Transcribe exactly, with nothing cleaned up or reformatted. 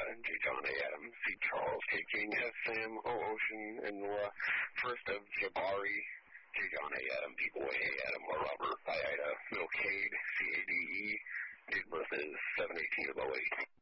J. John A. Adams, C. Charles, K. King, S. Sam, O. Ocean, and Noah. First of Jabari, J. John A. Adam, B. Boy, A. Adam, or Robert, I. Ida, Middle Cade, C. A. D. E. Date of birth is seven eighteen of oh eight.